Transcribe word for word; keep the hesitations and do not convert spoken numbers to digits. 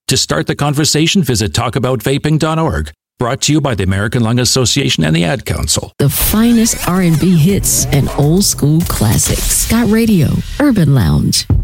To start the conversation, visit talk about vaping dot org. Brought to you by the American Lung Association and the Ad Council. The finest R and B hits and old school classics. Scott Radio, Urban Lounge.